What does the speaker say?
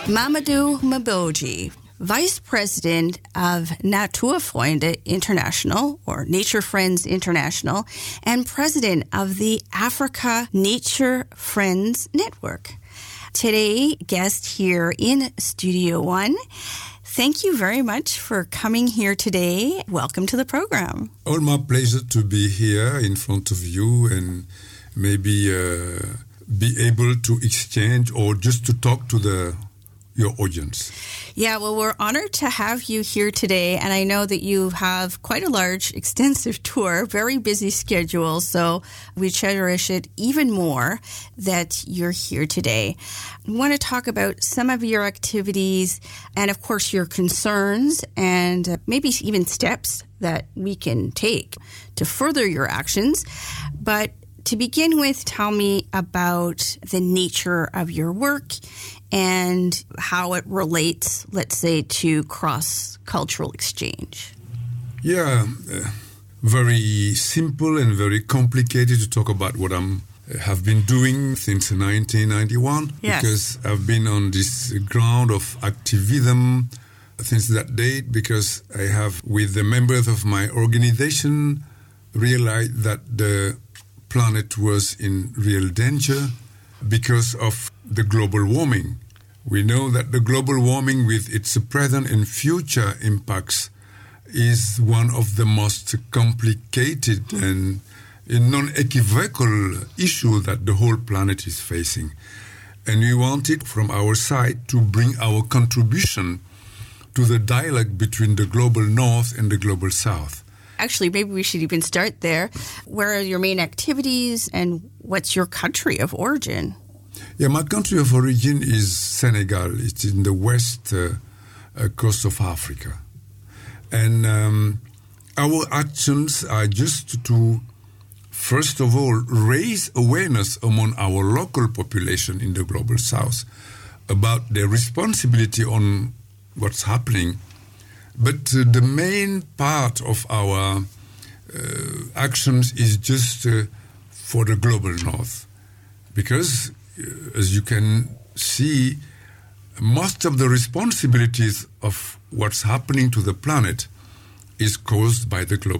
Mamadou Mboji, Vice President of Natuurfreunde International, or Nature Friends International, and President of the Africa Nature Friends Network. Today, guest here in Studio One. Thank you very much for coming here today. Welcome to the program. All my pleasure to be here in front of you and maybe be able to exchange or just to talk to your audience. Yeah, well, we're honored to have you here today, and I know that you have quite a large, extensive tour, very busy schedule, so we cherish it even more that you're here today. I want to talk about some of your activities and, of course, your concerns and maybe even steps that we can take to further your actions. But to begin with, tell me about the nature of your work and how it relates, let's say, to cross-cultural exchange. Yeah, very simple and very complicated to talk about what I have been doing since 1991. Yes. Because I've been on this ground of activism since that date, because I have, with the members of my organization, realized that the planet was in real danger because of the global warming. We know that the global warming, with its present and future impacts, is one of the most complicated and non-equivocal issue that the whole planet is facing. And we wanted from our side to bring our contribution to the dialogue between the global north and the global south. Actually, maybe we should even start there. Where are your main activities and what's your country of origin? Yeah, my country of origin is Senegal. It's in the west coast of Africa. And our actions are just to, first of all, raise awareness among our local population in the global south about their responsibility on what's happening. But the main part of our actions is just for the global north. Because, as you can see, most of the responsibilities of what's happening to the planet is caused by the global